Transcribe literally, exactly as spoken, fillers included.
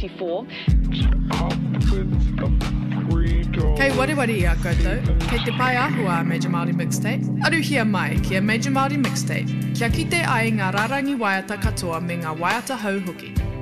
fifty-four. Kei wareware ia koutou, kei te pai ahua a Major Māori Mixtape. Aruhia mai ki a Major Māori Mixtape. Kia kite ai ngā rarangi waiata katoa me ngā waiata hauhuki.